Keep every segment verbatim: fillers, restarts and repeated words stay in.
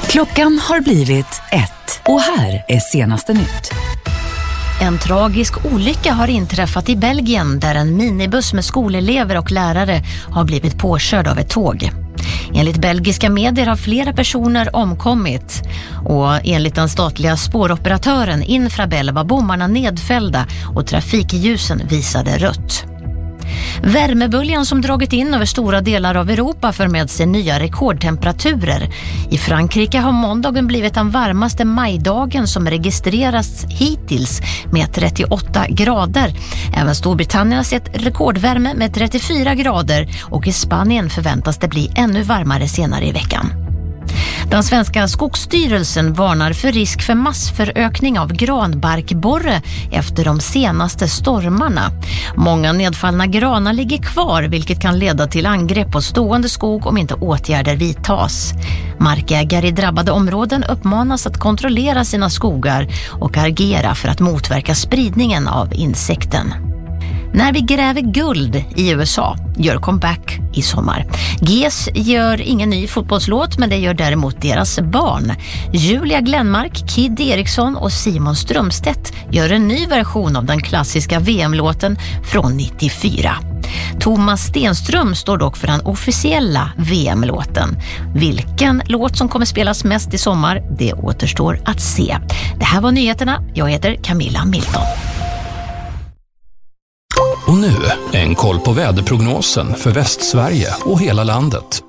Klockan har blivit ett och här är senaste nytt. En tragisk olycka har inträffat i Belgien där en minibuss med skolelever och lärare har blivit påkörd av ett tåg. Enligt belgiska medier har flera personer omkommit och enligt den statliga spåroperatören Infrabel var bommarna nedfällda och trafikljusen visade rött. Värmeböljan som dragit in över stora delar av Europa för med sig nya rekordtemperaturer. I Frankrike har måndagen blivit den varmaste majdagen som registrerats hittills med trettioåtta grader. Även Storbritannien har sett rekordvärme med trettiofyra grader och i Spanien förväntas det bli ännu varmare senare i veckan. Den svenska Skogsstyrelsen varnar för risk för massförökning av granbarkborre efter de senaste stormarna. Många nedfallna granar ligger kvar vilket kan leda till angrepp på stående skog om inte åtgärder vidtas. Markägare i drabbade områden uppmanas att kontrollera sina skogar och agera för att motverka spridningen av insekten. När vi gräver guld i U S A gör comeback i sommar. G S gör ingen ny fotbollslåt men det gör däremot deras barn. Julia Glenmark, Kid Eriksson och Simon Strömstedt gör en ny version av den klassiska V M-låten från nittiofyra. Thomas Stenström står dock för den officiella V M-låten. Vilken låt som kommer spelas mest i sommar, det återstår att se. Det här var nyheterna. Jag heter Camilla Milton. Och nu en koll på väderprognosen för Västsverige och hela landet.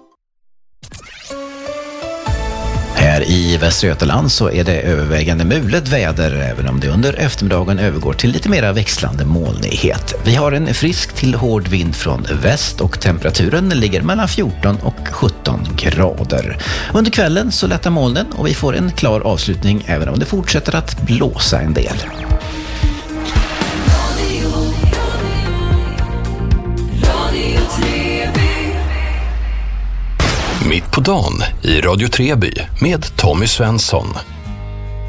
Här i Västra Götaland så är det övervägande mulet väder även om det under eftermiddagen övergår till lite mera växlande molnighet. Vi har en frisk till hård vind från väst och temperaturen ligger mellan fjorton och sjutton grader. Under kvällen så lättar molnen och vi får en klar avslutning även om det fortsätter att blåsa en del. Mitt på dagen i Radio Treby med Tommy Svensson.